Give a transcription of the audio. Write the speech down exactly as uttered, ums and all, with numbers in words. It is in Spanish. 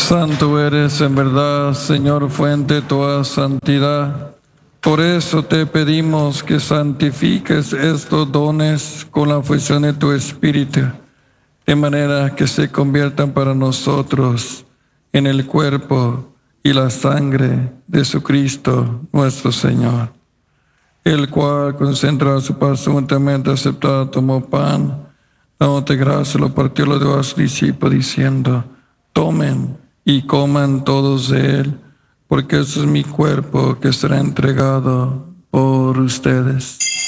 Santo eres en verdad, Señor, fuente de toda santidad. Por eso te pedimos que santifiques estos dones con la fusión de tu Espíritu, de manera que se conviertan para nosotros en el cuerpo y la sangre de Jesucristo nuestro Señor, el cual, concentrado su paz juntamente aceptado, tomó pan, dándote gracia, lo partió, lo dio a sus discípulos, diciendo: tomen y coman todos de él, porque este es mi cuerpo que será entregado por ustedes.